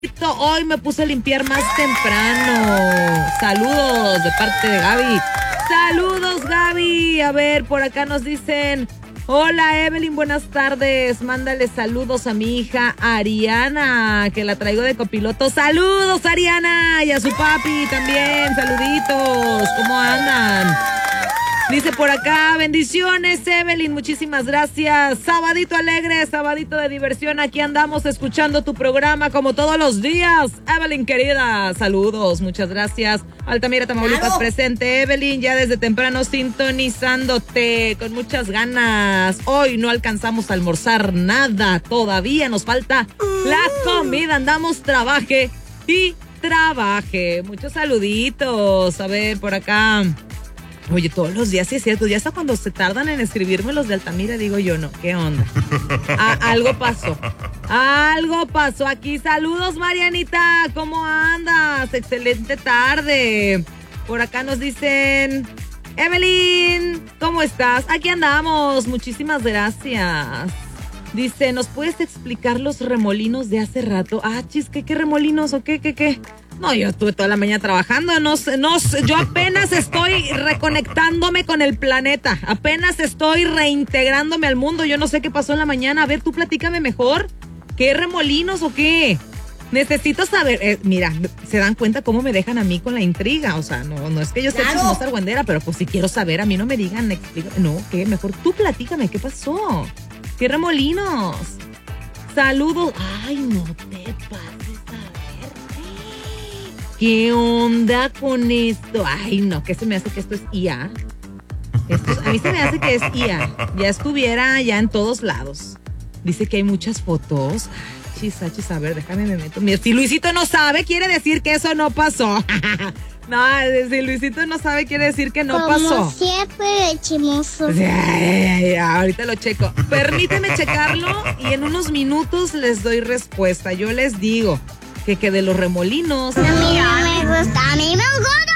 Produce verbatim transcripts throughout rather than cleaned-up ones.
Hoy me puse a limpiar más temprano. Saludos de parte de Gaby. Saludos, Gaby. A ver, por acá nos dicen: hola, Evelyn, buenas tardes. Mándale saludos a mi hija Ariana, que la traigo de copiloto. Saludos, Ariana, y a su papi también. Saluditos. ¿Cómo andan? Dice por acá: bendiciones, Evelyn, muchísimas gracias. Sabadito alegre, sabadito de diversión. Aquí andamos escuchando tu programa como todos los días. Evelyn, querida, saludos, muchas gracias. Altamira, Tamaulipas, claro. Presente, Evelyn, ya desde temprano sintonizándote con muchas ganas. Hoy no alcanzamos a almorzar nada, todavía nos falta la comida. Andamos trabaje y trabaje. Muchos saluditos. A ver, por acá. Oye, todos los días sí es cierto, ya hasta cuando se tardan en escribirme los de Altamira, digo yo, no, ¿qué onda? Ah, algo pasó, algo pasó aquí. Saludos, Marianita, ¿cómo andas? Excelente tarde. Por acá nos dicen: Evelyn, ¿cómo estás? Aquí andamos, muchísimas gracias. Dice: ¿nos puedes explicar los remolinos de hace rato? Ah, chis, ¿qué, qué remolinos o qué, qué, qué? No, yo estuve toda la mañana trabajando, no sé, no sé, yo apenas estoy reconectándome con el planeta, apenas estoy reintegrándome al mundo, yo no sé qué pasó en la mañana. A ver, tú platícame mejor, ¿qué remolinos o qué? Necesito saber, eh, mira, se dan cuenta cómo me dejan a mí con la intriga, o sea, no, no es que yo sea claro. chismosa argüendera, pero pues si quiero saber, a mí no me digan, explica, no, ¿qué? Mejor tú platícame, ¿qué pasó? ¿Qué remolinos? Saludos, ay, no te pases. ¿Qué onda con esto? Ay, no, que se me hace que esto es I A. Esto es, a mí se me hace que es I A. Ya estuviera ya en todos lados. Dice que hay muchas fotos. Ay, chis, chis, a ver, déjame me meto. Mira, si Luisito no sabe, quiere decir que eso no pasó. No, si Luisito no sabe, quiere decir que no Como pasó. Como siempre, chimoso. Ay, ay, ay, ahorita lo checo. Permíteme checarlo y en unos minutos les doy respuesta. Yo les digo que, que de los remolinos. A mí no me gusta, a mí me gusta.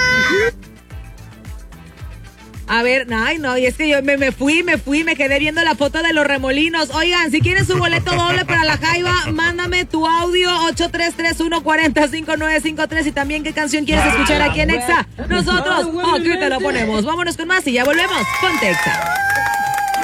A ver, ay no, y es que yo me, me fui, me fui, me quedé viendo la foto de los remolinos. Oigan, si quieren su boleto doble para la Jaiba, mándame tu audio ocho tres tres uno cuatro cinco nueve cinco tres y también qué canción quieres escuchar aquí en Exa. Nosotros aquí te lo ponemos. Vámonos con más y ya volvemos. Ponte Exa.